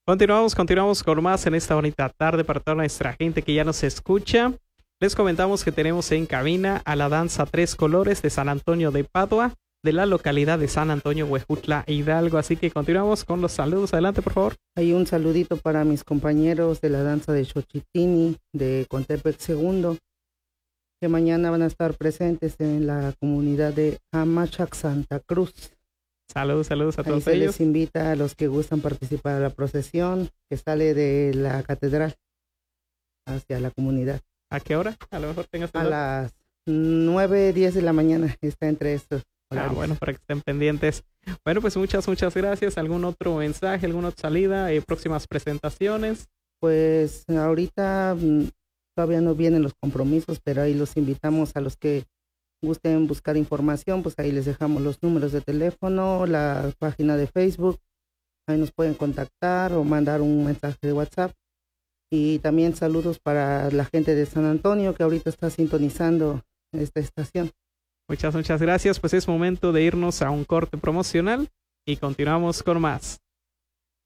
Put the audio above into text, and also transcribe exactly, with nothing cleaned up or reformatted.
Continuamos, continuamos con más en esta bonita tarde para toda nuestra gente que ya nos escucha. Les comentamos que tenemos en cabina a la danza Tres Colores de San Antonio de Padua, de la localidad de San Antonio, Huejutla, Hidalgo. Así que continuamos con los saludos. Adelante, por favor. Hay un saludito para mis compañeros de la danza de Xochitini, de Contepec Segundo, que mañana van a estar presentes en la comunidad de Amachac, Santa Cruz. Saludos, saludos a todos Ahí se ellos. les invita a los que gustan participar a la procesión que sale de la catedral hacia la comunidad. ¿A qué hora? A lo mejor tengas A las nueve, diez de la mañana, está entre estos horarios. Ah, bueno, para que estén pendientes. Bueno, pues muchas, muchas gracias. ¿Algún otro mensaje, alguna otra salida, eh, próximas presentaciones? Pues ahorita mm, todavía no vienen los compromisos, pero ahí los invitamos a los que gusten buscar información, pues ahí les dejamos los números de teléfono, la página de Facebook, ahí nos pueden contactar o mandar un mensaje de WhatsApp. Y también saludos para la gente de San Antonio que ahorita está sintonizando esta estación. Muchas, muchas gracias. Pues es momento de irnos a un corte promocional y continuamos con más.